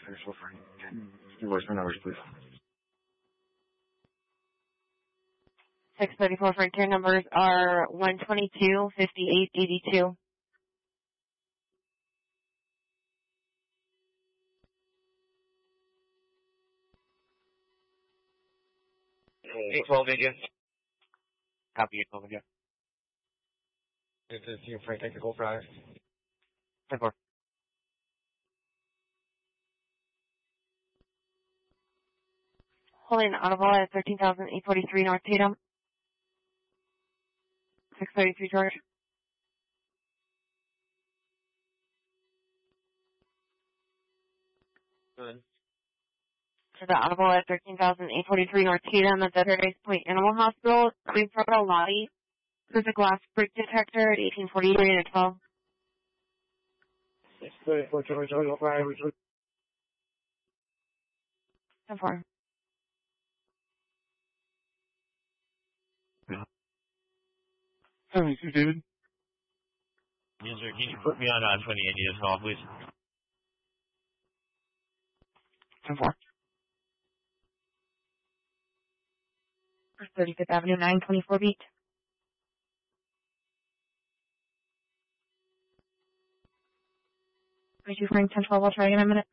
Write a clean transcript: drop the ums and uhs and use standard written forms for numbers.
Endorsement numbers, please. 634 Frontier numbers are 122, 58, 82. Hey, 12 India. Copy it, 12 India. This is Team Frank Technical Fries. 10-4. Holding audible at 13,843 North Tatum. 633 George. Good. To the audible at 13,843 North Tatum at the Paradise Point Animal Hospital. Coming from a lobby. There's a glass break detector at 1843 and 12. 634 George, Fry, 10-4. David. Yes, sir. Can you put me on 20 India's call, please? 10-4. 35th Avenue, 924 beat. Frank 1012, I'll try again in a minute.